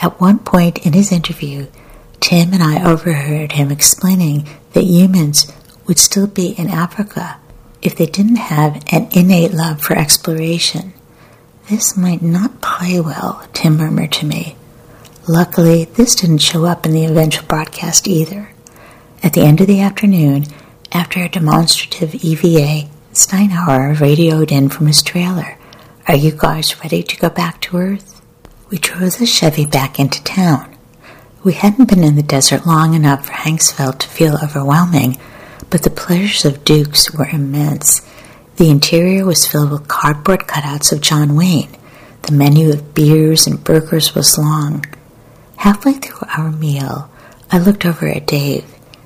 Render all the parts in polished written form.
At one point in his interview, Tim and I overheard him explaining that humans would still be in Africa if they didn't have an innate love for exploration. This might not play well, Tim murmured to me. Luckily, this didn't show up in the eventual broadcast either. At the end of the afternoon, after a demonstrative EVA, Steinhauer radioed in from his trailer. "Are you guys ready to go back to Earth?" We drove the Chevy back into town. We hadn't been in the desert long enough for Hanksville to feel overwhelming, but the pleasures of Duke's were immense. The interior was filled with cardboard cutouts of John Wayne. The menu of beers and burgers was long. Halfway through our meal, I looked over at Dave.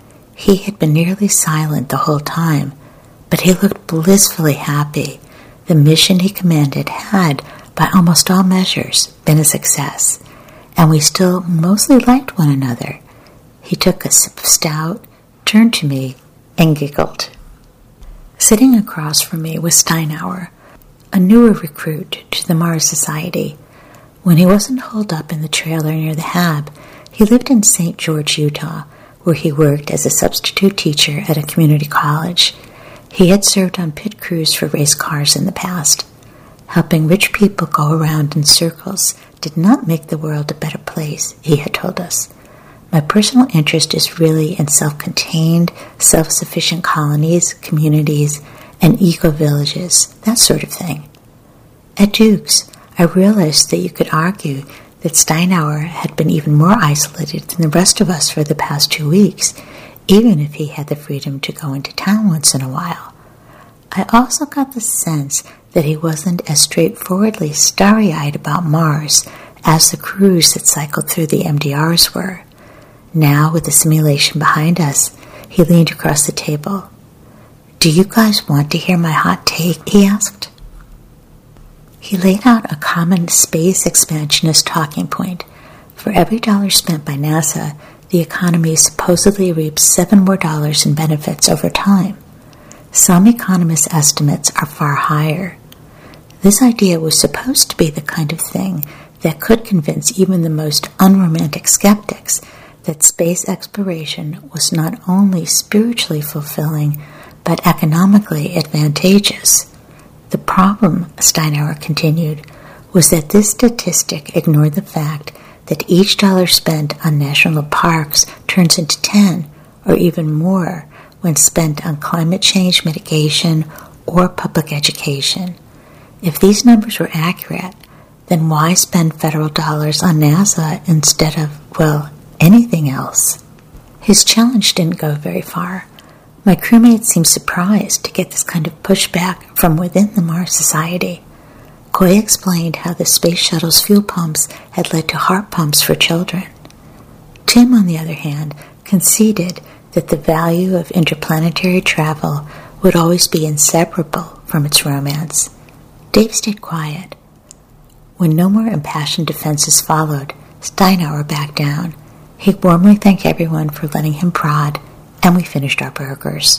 He had been nearly silent the whole time, but he looked blissfully happy. The mission he commanded had, by almost all measures, been a success, and we still mostly liked one another. He took a sip of stout, turned to me, and giggled. Sitting across from me was Steinhauer, a newer recruit to the Mars Society. When he wasn't holed up in the trailer near the hab, he lived in St. George, Utah, where he worked as a substitute teacher at a community college. He had served on pit crews for race cars in the past. Helping rich people go around in circles did not make the world a better place, he had told us. My personal interest is really in self-contained, self-sufficient colonies, communities, and eco-villages, that sort of thing. At Duke's, I realized that you could argue that Steinhauer had been even more isolated than the rest of us for the past 2 weeks, even if he had the freedom to go into town once in a while. I also got the sense that he wasn't as straightforwardly starry-eyed about Mars as the crews that cycled through the MDRs were. Now, with the simulation behind us, he leaned across the table. "Do you guys want to hear my hot take?" he asked. He laid out a common space expansionist talking point. For every dollar spent by NASA, the economy supposedly reaps $7 more in benefits over time. Some economists' estimates are far higher. This idea was supposed to be the kind of thing that could convince even the most unromantic skeptics that space exploration was not only spiritually fulfilling, but economically advantageous. The problem, Steinhauer continued, was that this statistic ignored the fact that each dollar spent on national parks turns into 10 or even more when spent on climate change mitigation or public education. If these numbers were accurate, then why spend federal dollars on NASA instead of, well, anything else? His challenge didn't go very far. My crewmates seemed surprised to get this kind of pushback from within the Mars Society. Coy explained how the space shuttle's fuel pumps had led to heart pumps for children. Tim, on the other hand, conceded that the value of interplanetary travel would always be inseparable from its romance. Dave stayed quiet. When no more impassioned defenses followed, Steinhauer backed down. He warmly thanked everyone for letting him prod, and we finished our burgers.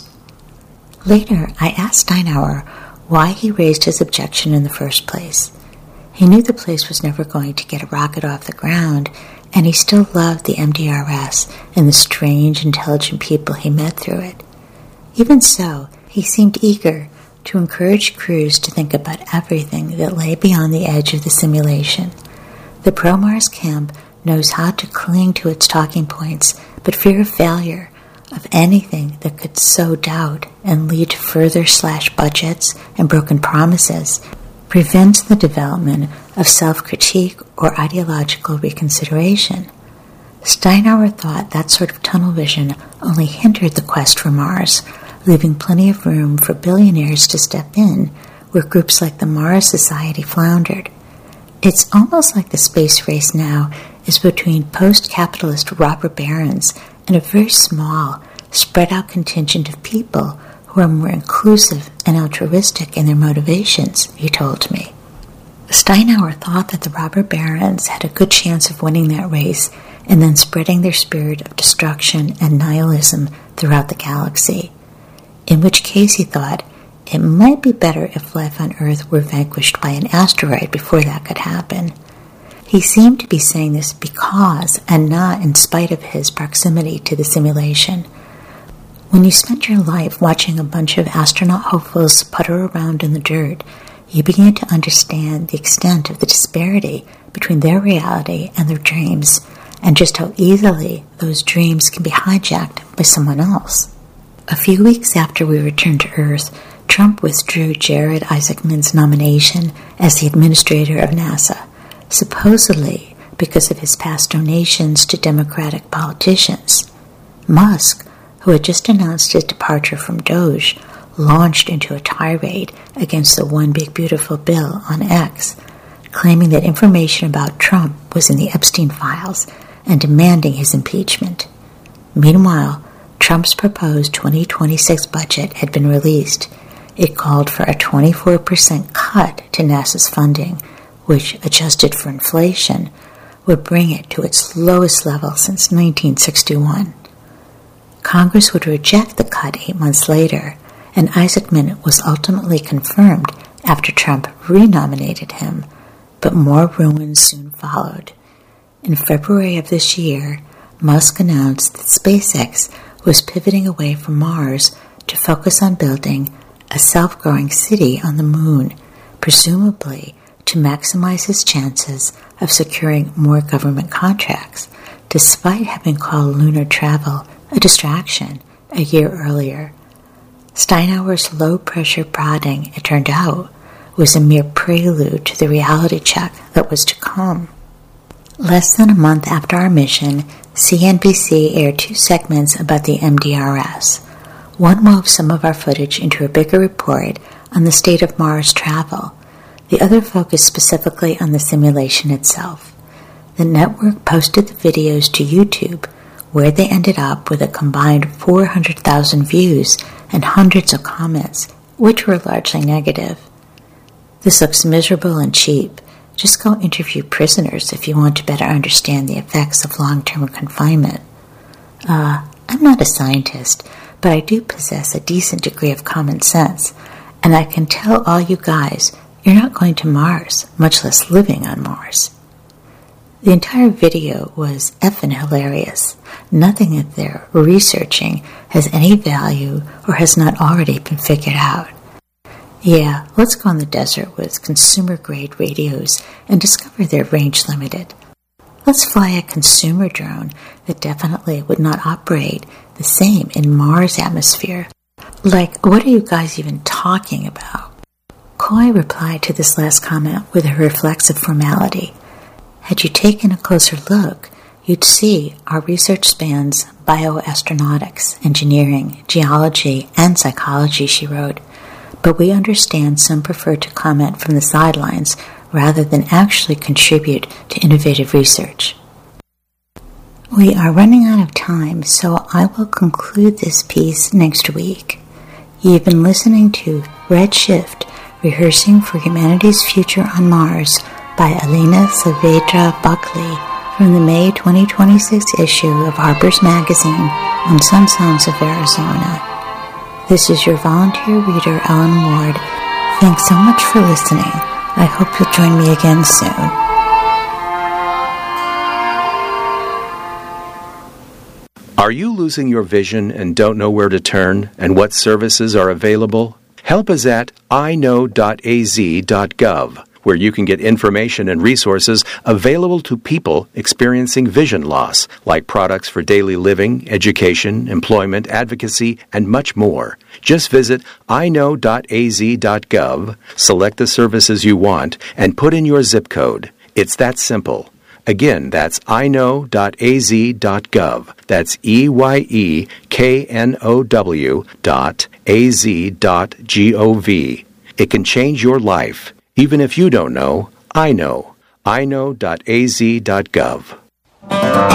Later, I asked Steinhauer why he raised his objection in the first place. He knew the place was never going to get a rocket off the ground, and he still loved the MDRS and the strange, intelligent people he met through it. Even so, he seemed eager to encourage crews to think about everything that lay beyond the edge of the simulation. The pro-Mars camp knows how to cling to its talking points, but fear of failure, of anything that could sow doubt and lead to further slashed budgets and broken promises, prevents the development of self-critique or ideological reconsideration. Steinhauer thought that sort of tunnel vision only hindered the quest for Mars, leaving plenty of room for billionaires to step in where groups like the Mars Society floundered. It's almost like the space race now is between post-capitalist robber barons and a very small, spread-out contingent of people who are more inclusive and altruistic in their motivations, he told me. Steinhauer thought that the robber barons had a good chance of winning that race and then spreading their spirit of destruction and nihilism throughout the galaxy, in which case he thought it might be better if life on Earth were vanquished by an asteroid before that could happen. He seemed to be saying this because and not in spite of his proximity to the simulation. When you spend your life watching a bunch of astronaut hopefuls putter around in the dirt, you begin to understand the extent of the disparity between their reality and their dreams, and just how easily those dreams can be hijacked by someone else. A few weeks after we returned to Earth, Trump withdrew Jared Isaacman's nomination as the administrator of NASA, supposedly because of his past donations to Democratic politicians. Musk, who had just announced his departure from Doge, launched into a tirade against the One Big Beautiful Bill on X, claiming that information about Trump was in the Epstein files and demanding his impeachment. Meanwhile, Trump's proposed 2026 budget had been released. It called for a 24% cut to NASA's funding, which, adjusted for inflation, would bring it to its lowest level since 1961. Congress would reject the cut 8 months later, and Isaacman was ultimately confirmed after Trump renominated him, but more ruins soon followed. In February of this year, Musk announced that SpaceX was pivoting away from Mars to focus on building a self-growing city on the moon, presumably to maximize his chances of securing more government contracts, despite having called lunar travel a distraction a year earlier. Steinhauer's low-pressure prodding, it turned out, was a mere prelude to the reality check that was to come. Less than a month after our mission, CNBC aired 2 segments about the MDRS. One wove some of our footage into a bigger report on the state of Mars travel. The other focused specifically on the simulation itself. The network posted the videos to YouTube, where they ended up with a combined 400,000 views and hundreds of comments, which were largely negative. This looks miserable and cheap. Just go interview prisoners if you want to better understand the effects of long-term confinement. I'm not a scientist, but I do possess a decent degree of common sense, and I can tell all you guys you're not going to Mars, much less living on Mars. The entire video was effing hilarious. Nothing that they're researching has any value or has not already been figured out. Yeah, let's go in the desert with consumer-grade radios and discover they're range-limited. Let's fly a consumer drone that definitely would not operate the same in Mars' atmosphere. Like, what are you guys even talking about? Coy replied to this last comment with a reflexive formality. Had you taken a closer look, you'd see our research spans bioastronautics, engineering, geology, and psychology, she wrote. But we understand some prefer to comment from the sidelines rather than actually contribute to innovative research. We are running out of time, so I will conclude this piece next week. You've been listening to Redshift, Rehearsing for Humanity's Future on Mars by Alina Saavedra Buckley from the May 2026 issue of Harper's Magazine on Some Sounds of Arizona. This is your volunteer reader, Ellen Ward. Thanks so much for listening. I hope you'll join me again soon. Are you losing your vision and don't know where to turn and what services are available? Help is at iknow.az.gov, where you can get information and resources available to people experiencing vision loss, like products for daily living, education, employment, advocacy, and much more. Just visit iknow.az.gov, select the services you want, and put in your zip code. It's that simple. Again, that's iknow.az.gov. That's EYEKNOW.az.gov. It can change your life. Even if you don't know, I know. iknow.az.gov.